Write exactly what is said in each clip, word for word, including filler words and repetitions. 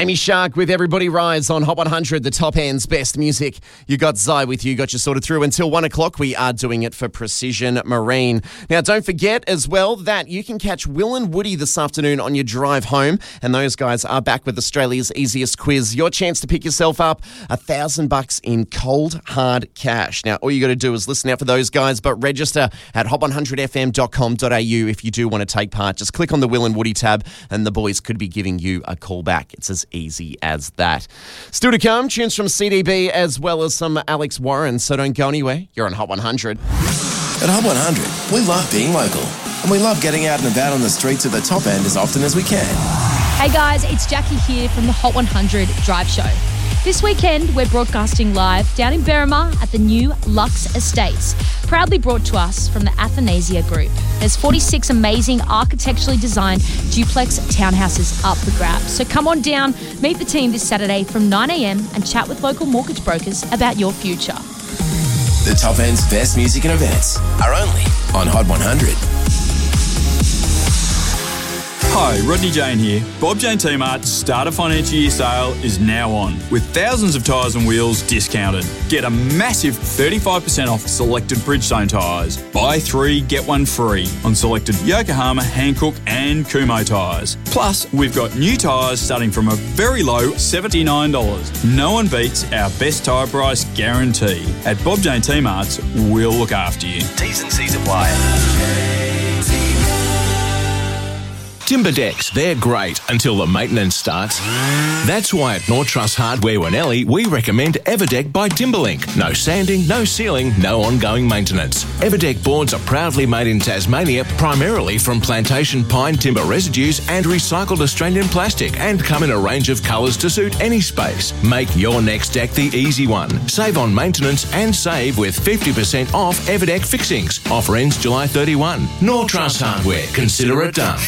Amy Shark with Everybody Rise on Hot one hundred, the top end's best music. You got Zai with you, got you sorted through until one o'clock. We are doing it for Precision Marine. Now, don't forget as well that you can catch Will and Woody this afternoon on your drive home, and those guys are back with Australia's easiest quiz. Your chance to pick yourself up a thousand bucks in cold, hard cash. Now, all you got to do is listen out for those guys, but register at hot one hundred f m dot com dot a u if you do want to take part. Just click on the Will and Woody tab, and the boys could be giving you a call back. It's as easy as that. Still to come, tunes from C D B as well as some Alex Warren, so don't go anywhere. You're on Hot one hundred. At Hot one hundred, we love being local, and we love getting out and about on the streets of the top end as often as we can. Hey guys, it's Jackie here from the Hot one hundred Drive Show. This weekend, we're broadcasting live down in Berrimah at the new Lux Estates, proudly brought to us from the Athanasia Group. There's forty-six amazing architecturally designed duplex townhouses up for grabs. So come on down, meet the team this Saturday from nine a m and chat with local mortgage brokers about your future. The top end's best music and events are only on Hot one hundred. Hi, Rodney Jane here. Bob Jane T-Mart's Start a Financial Year sale is now on, with thousands of tyres and wheels discounted. Get a massive thirty-five percent off selected Bridgestone tyres. Buy three, get one free on selected Yokohama, Hankook and Kumho tyres. Plus, we've got new tyres starting from a very low seventy-nine dollars. No one beats our best tyre price guarantee. At Bob Jane T-Mart's, we'll look after you. T's and C's apply. Timber decks, they're great until the maintenance starts. That's why at North Trust Hardware Winnelli, we recommend Everdeck by Timberlink. No sanding, no sealing, no ongoing maintenance. Everdeck boards are proudly made in Tasmania, primarily from plantation pine timber residues and recycled Australian plastic, and come in a range of colours to suit any space. Make your next deck the easy one. Save on maintenance and save with fifty percent off Everdeck fixings. Offer ends July thirty-first. North Trust Hardware. Consider it done.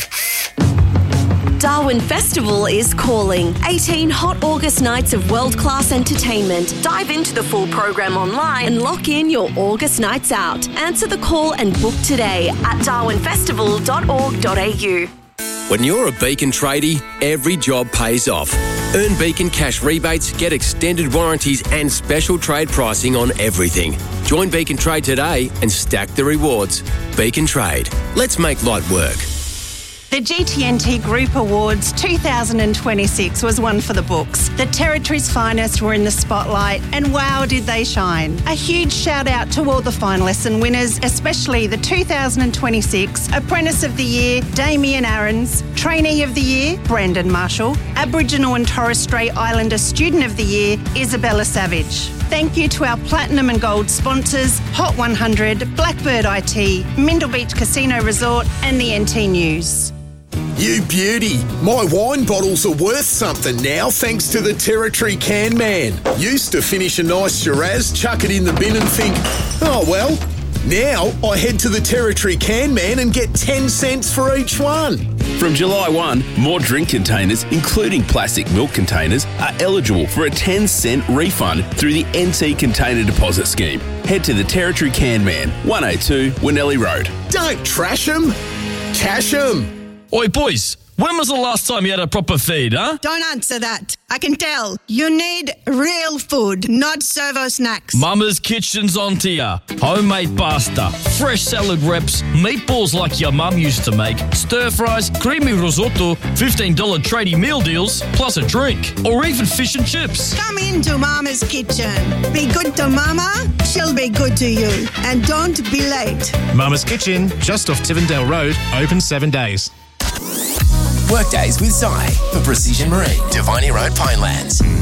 Darwin Festival is calling. eighteen hot August nights of world-class entertainment. Dive into the full program online and lock in your August nights out. Answer the call and book today at darwin festival dot org dot a u. When you're a Beacon tradie, every job pays off. Earn Beacon cash rebates, get extended warranties and special trade pricing on everything. Join Beacon Trade today and stack the rewards. Beacon Trade. Let's make light work. The G T N T Group Awards two thousand twenty-six was one for the books. The Territory's finest were in the spotlight, and wow, did they shine. A huge shout out to all the finalists and winners, especially the two thousand twenty-six Apprentice of the Year, Damien Aarons, Trainee of the Year, Brandon Marshall, Aboriginal and Torres Strait Islander Student of the Year, Isabella Savage. Thank you to our Platinum and Gold sponsors, Hot one hundred, Blackbird I T, Mindle Beach Casino Resort and the N T News. You beauty, my wine bottles are worth something now thanks to the Territory Can Man. Used to finish a nice Shiraz, chuck it in the bin and think, oh well. Now I head to the Territory Can Man and get ten cents for each one. From July first, more drink containers, including plastic milk containers, are eligible for a ten cent refund through the N T Container Deposit Scheme. Head to the Territory Can Man, one oh two Winnelli Road. Don't trash them, cash them. Oi, boys, when was the last time you had a proper feed, huh? Don't answer that. I can tell. You need real food, not servo snacks. Mama's Kitchen's on to ya. Homemade pasta, fresh salad wraps, meatballs like your mum used to make, stir-fries, creamy risotto, fifteen dollars tradie meal deals, plus a drink, or even fish and chips. Come into Mama's Kitchen. Be good to Mama, she'll be good to you. And don't be late. Mama's Kitchen, just off Tivendale Road, open seven days. Workdays with Zai for Precision Marine, Diviny Road, Pinelands.